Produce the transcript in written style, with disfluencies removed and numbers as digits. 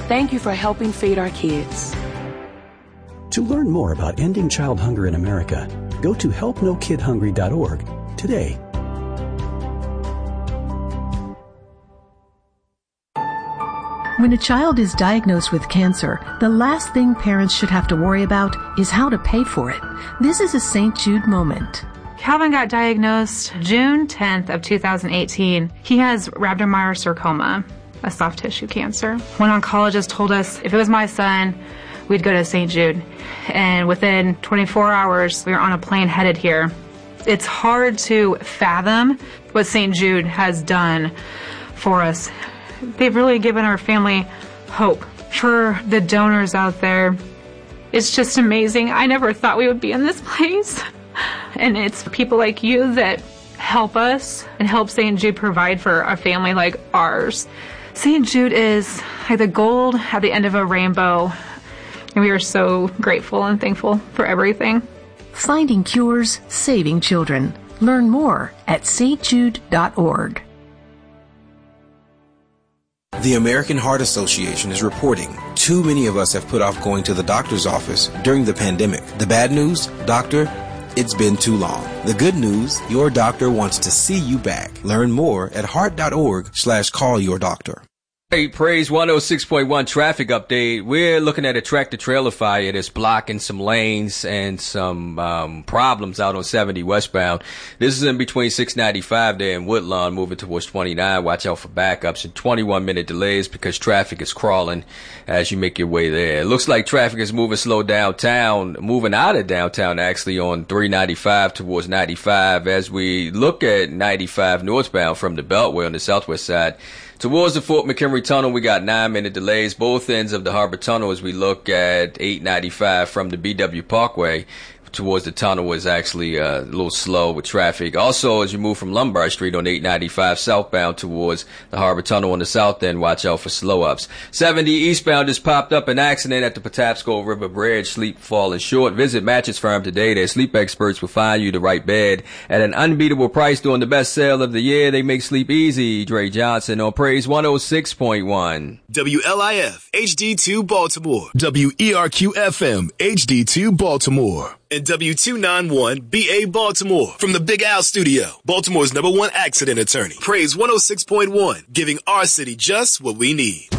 Thank you for helping feed our kids. To learn more about ending child hunger in America, go to helpnokidhungry.org today. When a child is diagnosed with cancer, the last thing parents should have to worry about is how to pay for it. This is a St. Jude moment. Calvin got diagnosed June 10th of 2018. He has rhabdomyosarcoma, a soft tissue cancer. One oncologist told us if it was my son, we'd go to St. Jude. And within 24 hours, we were on a plane headed here. It's hard to fathom what St. Jude has done for us. They've really given our family hope. For the donors out there, it's just amazing. I never thought we would be in this place. And it's people like you that help us and help St. Jude provide for a family like ours. St. Jude is like the gold at the end of a rainbow. And we are so grateful and thankful for everything. Finding cures, saving children. Learn more at stjude.org. The American Heart Association is reporting too many of us have put off going to the doctor's office during the pandemic. The bad news, doctor, it's been too long. The good news, your doctor wants to see you back. Learn more at heart.org/callyourdoctor. Hey, Praise 106.1 traffic update. We're looking at a tractor-trailer fire that's blocking some lanes and some problems out on 70 westbound. This is in between 695 there and Woodlawn, moving towards 29. Watch out for backups and 21-minute delays because traffic is crawling as you make your way there. It looks like traffic is moving slow downtown, moving out of downtown actually on 395 towards 95 as we look at 95 northbound from the Beltway on the southwest side. Towards the Fort McHenry Tunnel, we got 9-minute delays, both ends of the Harbor Tunnel as we look at 895 from the BW Parkway. Towards the tunnel is actually a little slow with traffic. Also, as you move from Lombard Street on 895 southbound towards the Harbor Tunnel on the south end, watch out for slow-ups. 70 eastbound just popped up an accident at the Patapsco River Bridge. Sleep falling short. Visit Mattress Firm today. Their sleep experts will find you the right bed at an unbeatable price during the best sale of the year. They make sleep easy. Dre Johnson on Praise 106.1. WLIF HD2 Baltimore. WERQ-FM HD2 Baltimore. And W291BA Baltimore. From the Big Al Studio, Baltimore's #1 accident attorney. Praise 106.1, giving our city just what we need.